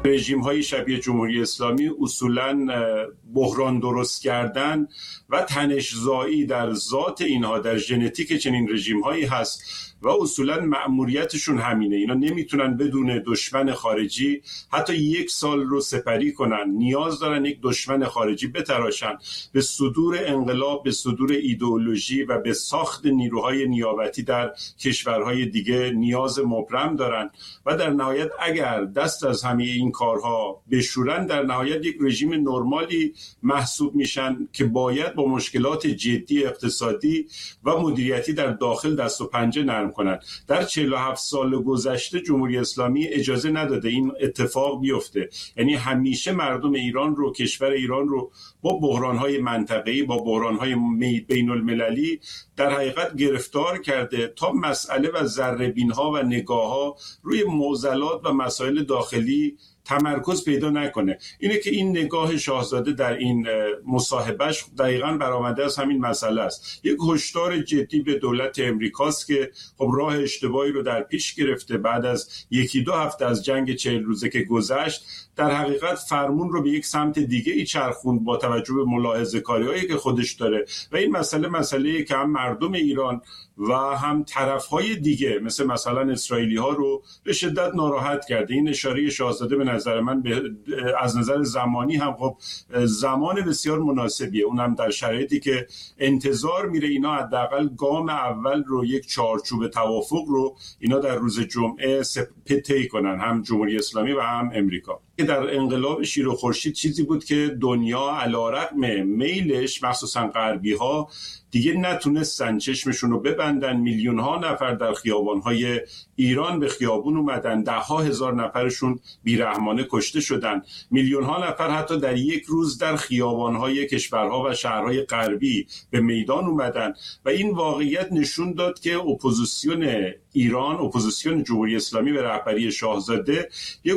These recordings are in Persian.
رژیم‌های شبیه جمهوری اسلامی اصولاً بحران درست کردن و تنش‌زایی در ذات اینها، در ژنتیک چنین رژیم‌هایی هست و اصولاً مأموریتشون همینه. اینا نمیتونن بدون دشمن خارجی حتی 1 سال رو سپری کنن. نیاز دارن یک دشمن خارجی بتراشن. به صدور انقلاب، به صدور ایدئولوژی و به ساخت نیروهای نیابتی در کشورهای دیگه نیاز مبرم دارن و در نهایت اگر دست از همه این کارها بشورن، در نهایت یک رژیم نرمالی محسوب میشن که باید با مشکلات جدی اقتصادی و مدیریتی در داخل دست و پنجه نرم کنند. در 47 سال گذشته جمهوری اسلامی اجازه نداده این اتفاق بیفته. یعنی همیشه مردم ایران رو، کشور ایران رو با بحران‌های منطقه‌ای، با بحران‌های بین‌المللی در حقیقت گرفتار کرده تا مسئله و ذره‌بین‌ها و نگاه‌ها روی معضلات و مسائل داخلی تمرکز پیدا نکنه. اینه که این نگاه شاهزاده در این مصاحبهش دقیقاً برآمده از همین مسئله است. یک هشدار جدی به دولت امریکاست که خب راه اشتباهی رو در پیش گرفته. بعد از 1-2 هفته از جنگ 40 روزه که گذشت، در حقیقت فرمون رو به یک سمت دیگه ای چرخوند با توجه به ملاحظه‌کاری‌هایی که خودش داره و این مسئله‌ای که هم مردم ایران و هم طرف‌های دیگه مثلا اسرائیلی‌ها رو به شدت ناراحت کرده. این اشاره شاهزاده به نظر من از نظر زمانی هم خب زمان بسیار مناسبیه، اونم در شرایطی که انتظار میره اینا حداقل گام اول رو، یک چارچوب توافق رو اینا در روز جمعه طی کنن، هم جمهوری اسلامی و هم امریکا. که در انقلاب شیر و خورشید چیزی بود که دنیا علی‌رغم میلش، مخصوصا غربی‌ها، دیگه نتونستن چشمشون رو ببندن. میلیون‌ها نفر در خیابان‌های ایران به خیابون اومدن، 10,000 نفرشون بیرحمانه کشته شدن، میلیون‌ها نفر حتی در یک روز در خیابان‌های کشورها و شهرهای غربی به میدان اومدن و این واقعیت نشون داد که اپوزیسیون ایران، اپوزیسیون جمهوری اسلامی به رهبری شاهزاده، یک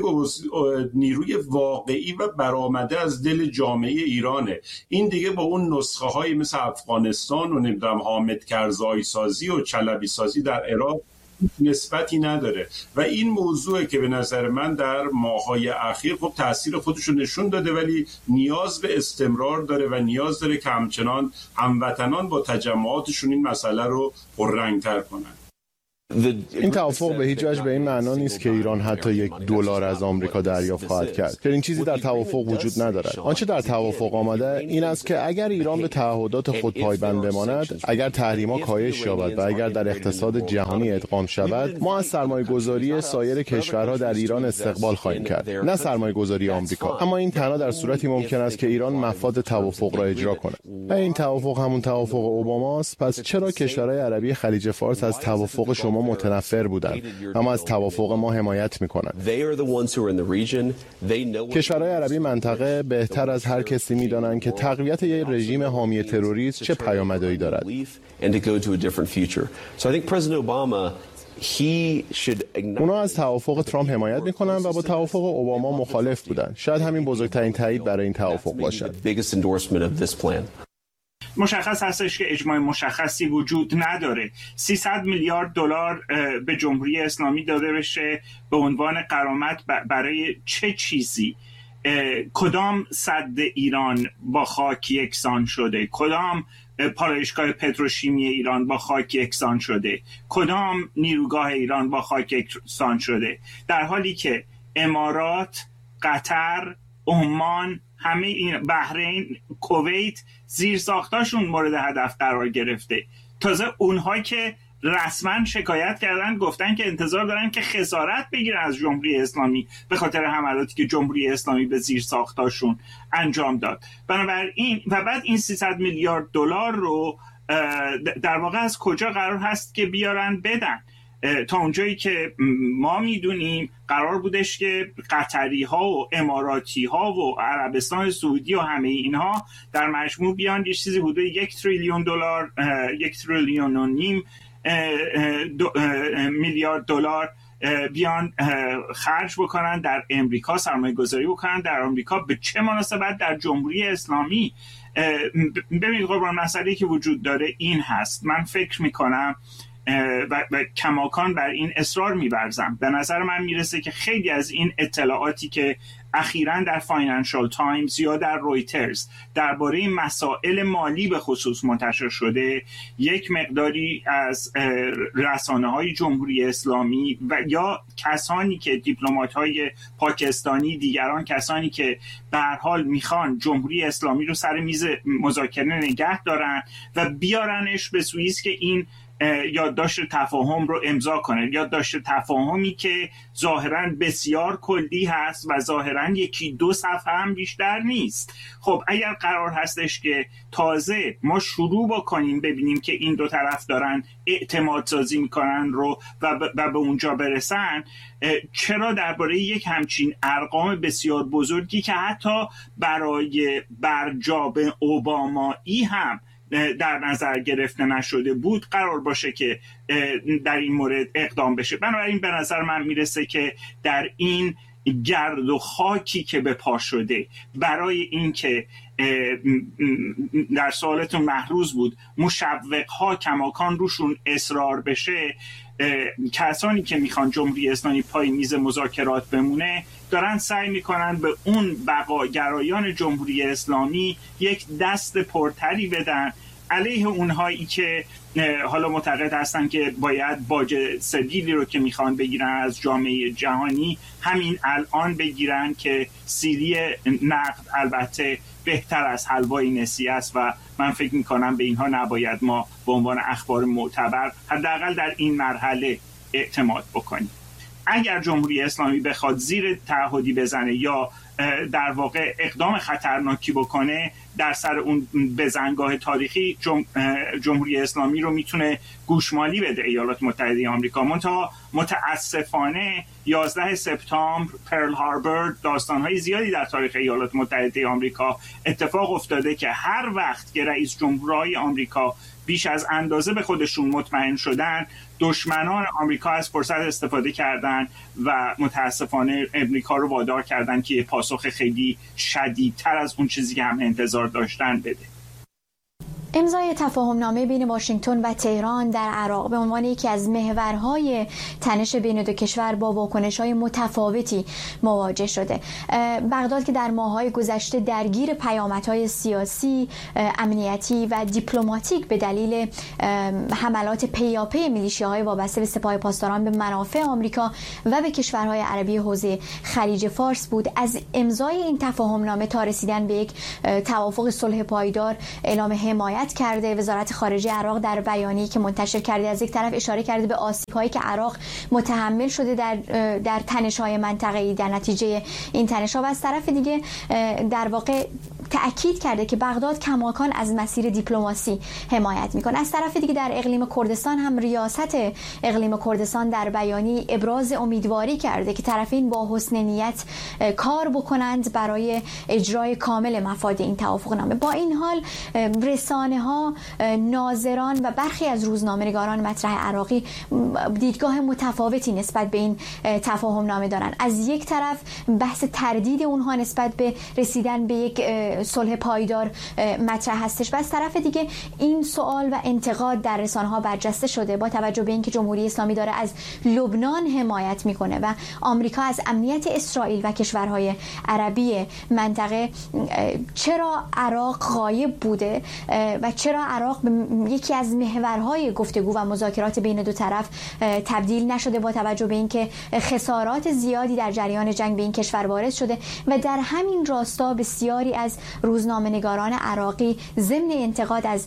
نیروی واقعی و برآمده از دل جامعه ایرانه. این دیگه با اون نسخه‌های مثل افغانستان و نمیدونم حامد کرزایی سازی و چلبی سازی در عراق نسبتی نداره و این موضوعه که به نظر من در ماه‌های اخیر خب تأثیر خودش رو نشون داده، ولی نیاز به استمرار داره و نیاز داره که همچنان هموطنان با تجمعاتشون این مسئله رو پررنگ‌تر کنن. این توافق به هیچ وجه به این معنا نیست که ایران حتی $1 از آمریکا دریافت خواهد کرد. چنین چیزی در توافق وجود ندارد. آنچه در توافق آمده این است که اگر ایران به تعهدات خود پایبند بماند، اگر تحریم‌ها کاهش یابد و اگر در اقتصاد جهانی ادغام شود، ما از سرمایه‌گذاری سایر کشورها در ایران استقبال خواهیم کرد، نه سرمایه‌گذاری آمریکا. اما این تنها در صورتی ممکن است که ایران مفاد توافق را اجرا کند. و این توافق همون توافق اوباماست. پس چرا کشورهای عربی خلیج فارس از توافق شما متنفر بودند اما از توافق ما حمایت می‌کنند؟ کشورهای عربی منطقه بهتر از هر کسی می‌دانند که تقویت یک رژیم حامی تروریست چه پیامدهایی دارد. اونا از توافق ترامپ حمایت میکنن و با توافق اوباما مخالف بودن. شاید همین بزرگترین تایید برای این توافق باشد. مشخص هستش که اجماع مشخصی وجود نداره. 300 میلیارد دلار به جمهوری اسلامی داده بشه به عنوان غرامت برای چه چیزی؟ کدام سد ایران با خاک یکسان شده؟ کدام پالایشگاه پتروشیمی ایران با خاک یکسان شده؟ کدام نیروگاه ایران با خاک یکسان شده؟ در حالی که امارات، قطر، عمان، همه این، بحرین، کویت، زیر ساختاشون مورد هدف قرار گرفته. تازه اونها که رسما شکایت کردن، گفتن که انتظار دارن که خسارت بگیرن از جمهوری اسلامی به خاطر حملاتی که جمهوری اسلامی به زیر ساختاشون انجام داد. بنابراین و بعد این 300 میلیارد دلار رو در واقع از کجا قرار هست که بیارن بدن؟ تا اونجایی که ما میدونیم قرار بودش که قطری ها و اماراتی ها و عربستان سعودی و همه اینها در مجموع بیان یه چیزی حدود 1 تریلیون دلار، 1 تریلیون و نیم میلیارد دلار بیان خرج بکنن در امریکا، سرمایه گذاری بکنن در امریکا. به چه مناسبت در جمهوری اسلامی؟ ببینید قربان، مسئله‌ای که وجود داره این هست. من فکر میکنم و کماکان بر این اصرار می‌ورزم. به نظر من میرسه که خیلی از این اطلاعاتی که اخیراً در فاینانشال تایمز یا در رویترز درباره مسائل مالی به خصوص منتشر شده، یک مقداری از رسانه‌های جمهوری اسلامی و یا کسانی که دیپلمات‌های پاکستانی، دیگران کسانی که به هر حال میخوان جمهوری اسلامی رو سر میز مذاکره نگه دارن و بیارنش به سوئیس که این یادداشت تفاهم رو امضا کنه، یادداشت تفاهمی که ظاهراً بسیار کلی هست و ظاهراً یکی دو صفحه هم بیشتر نیست. خب اگر قرار هستش که تازه ما شروع بکنیم ببینیم که این دو طرف دارن اعتماد سازی میکنن رو و به اونجا برسن، چرا درباره یک همچین ارقام بسیار بزرگی که حتی برای برجام اوبامایی هم در نظر گرفته نشده بود قرار باشه که در این مورد اقدام بشه؟ بنابراین به نظر من میرسه که در این گرد و خاکی که به پا شده برای اینکه در سوالتون محروز بود مشوق‌ها کماکان روشون اصرار بشه، کسانی که میخوان جمهوری اسلامی پای میز مذاکرات بمونه دارن سعی میکنن به اون بقاگرایان جمهوری اسلامی یک دست پرتری بدن علیه اونهایی که حالا معتقد هستن که باید باج سبیلی رو که میخوان بگیرن از جامعه جهانی همین الان بگیرن، که سیلی نقد البته بهتر از حلوای نسیه است و من فکر میکنم به اینها نباید ما به عنوان اخبار معتبر حداقل در این مرحله اعتماد بکنیم. اگر جمهوری اسلامی بخواد زیر تعهدی بزنه یا در واقع اقدام خطرناکی بکنه در سر اون بزنگاه تاریخی، جمهوری اسلامی رو میتونه گوشمالی بده ایالات متحده آمریکا. منتها متاسفانه 11 سپتامبر، پرل هاربر، داستان‌های زیادی در تاریخ ایالات متحده آمریکا اتفاق افتاده که هر وقت که رئیس جمهورهای آمریکا بیش از اندازه به خودشون مطمئن شدن، دشمنان آمریکا از فرصت استفاده کردن و متاسفانه امریکا رو وادار کردن که پاسخ خیلی شدیدتر از اون چیزی که هم انتظار داشتن بده. امضای تفاهمنامه بین واشنگتن و تهران در عراق به عنوان یکی از محورهای تنش بین دو کشور با واکنش‌های متفاوتی مواجه شده. بغداد که در ماه‌های گذشته درگیر پیامدهای سیاسی، امنیتی و دیپلماتیک به دلیل حملات پیاپی میلیشیاهای وابسته به سپاه پاسداران به منافع آمریکا و به کشورهای عربی حوزه خلیج فارس بود، از امضای این تفاهمنامه تا رسیدن به یک توافق صلح پایدار اعلام حمایت کرده. وزارت خارجه عراق در بیانیه‌ای که منتشر کرده از یک طرف اشاره کرده به آسیب‌هایی که عراق متحمل شده در تنش‌های منطقه‌ای در نتیجه این تنش‌ها و از طرف دیگه در واقع تأکید کرده که بغداد کماکان از مسیر دیپلماسی حمایت میکنه. از طرف دیگه در اقلیم کردستان هم ریاست اقلیم کردستان در بیانیه ابراز امیدواری کرده که طرفین با حسن نیت کار بکنند برای اجرای کامل مفاد این توافقنامه. با این حال رسانه‌ها، ناظران و برخی از روزنامه‌نگاران مطرح عراقی دیدگاه متفاوتی نسبت به این تفاهمنامه دارند. از یک طرف بحث تردید اونها نسبت به رسیدن به یک صلح پایدار مطرح هستش و از طرف دیگه این سوال و انتقاد در رسانه‌ها برجسته شده با توجه به اینکه جمهوری اسلامی داره از لبنان حمایت میکنه و آمریکا از امنیت اسرائیل و کشورهای عربی منطقه، چرا عراق غایب بوده و چرا عراق به یکی از محورهای گفتگو و مذاکرات بین دو طرف تبدیل نشده با توجه به اینکه خسارات زیادی در جریان جنگ به این کشور وارد شده و در همین راستا بسیاری از روزنامه‌نگاران عراقی ضمن انتقاد از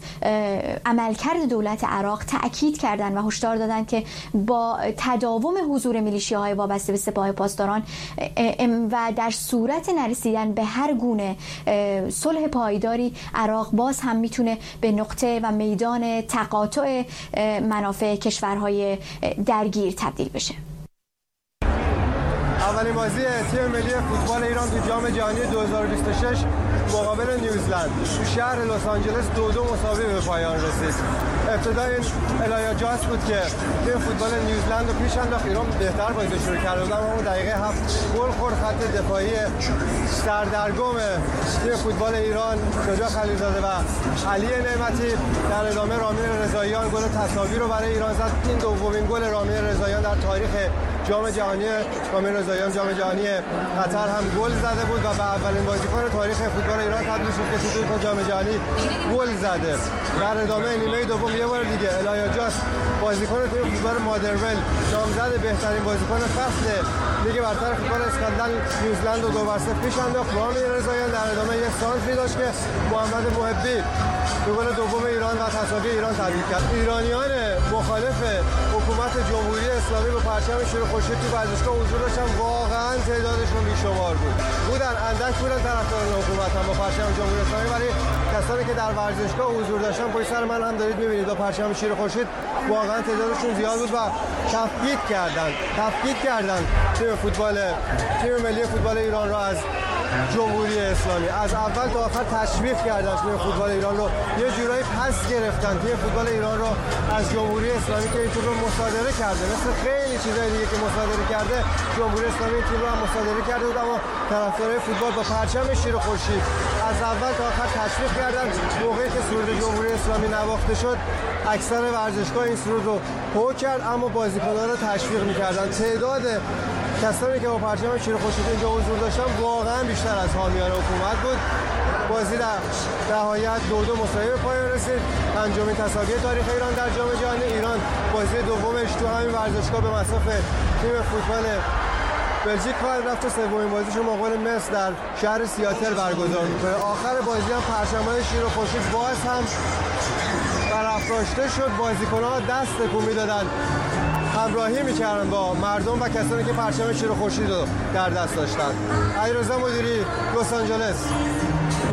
عملکرد دولت عراق تأکید کردند و هشدار دادند که با تداوم حضور میلیشیاهای وابسته به سپاه پاسداران و در صورت نرسیدن به هر گونه صلح پایداری، عراق باز هم میتونه به نقطه و میدان تقاطع منافع کشورهای درگیر تبدیل بشه. اولین بازی تیم ملی فوتبال ایران تو جام جهانی 2026 مقابل نیوزلند تو شهر لس آنجلس 2-2 مساوی به پایان رسید. ابتدا این الایا جاس بود که تیم فوتبال نیوزلند رو پیش انداخت. ایران بهتر بازی شروع کرده بود اما دقیقه 7 گل خورد. خط دفاعی سردرگم تیم فوتبال ایران شجاع خلیلزاده و علی نعمتی در ادامه رامین رضاییان گل تساوی رو برای ایران زد. این دومین گل رامین رضاییان در تاریخ جام جهانی. رامین رضاییان جام جهانی قطر هم گل زده بود و به اولین بازیکن تاریخ فوتبال ایران تبدیل شد که تو جام جهانی گل زده. در ادامه نیمه دوم یه بار دیگه الایا جاس بازیکن تیم فوتبال مادرول نامزد بهترین بازیکن فصل لیگ برتر فوتبال اسکاتلند نیوزلند رو 2-0 پیش انداخت. رامین رضاییان در ادامه یک سانتری داشت که محمد محبی به گل دوم ایران و تساوی ایران تبدیل کرد. ایرانیان مخالف حکومت جمهوری اسلامی با پرچم شیر خورشید تو ورزشگاه حضور داشتن. واقعا تعدادشون بیشمار بودن اندک بودن طرفداران حکومت هم با پرچم جمهوری اسلامی، ولی کسانی که در ورزشگاه حضور داشتن پشت سر من هم دارید می‌بینید با پرچم شیر خورشید واقعا تعدادشون زیاد بود و تفکیک کردن تیم ملی فوتبال ایران را از جمهوری اسلامی. از اول تا آخر تشویق کردن تیم فوتبال ایران رو، یه جورایی پس گرفتن تیم فوتبال ایران رو از جمهوری اسلامی که این تیم رو مصادره کرده. مثل خیلی چیزای دیگه که مصادره کرده، جمهوری اسلامی این تیم رو هم مصادره کرده بود، اما طرفدارای فوتبال با پرچم شیر خورشید از اول تا آخر تشویق کردن. موقعی که سرود جمهوری اسلامی نواخته شد، اکثر ورزشگاه این سرود رو هو کرد، اما بازیکنان رو تشویق می‌کردن. تعداد کسانی که با پرچم شیر خورشید اینجا حضور داشتن واقعا بیشتر از حامیان حکومت بود. بازی در نهایت 2-2 مساوی به پایان رسید. پنجمین تساوی تاریخ ایران در جام جهانی. ایران بازی دومش تو همین ورزشگاه به مصاف تیم فوتبال بلژیک خواهد رفت و سومین بازیش رو مقابل مصر در شهر سیاتل برگزار می‌کنه. آخر بازی هم پرچم‌های شیر خورشید باز هم برافراشته شد. بازیکن‌ها دست تکون می‌دادن، همراهی می‌کردن با مردم و کسانی که پرچم شیر خورشید رو در دست داشتن. علیرضا مدیری، لس آنجلس.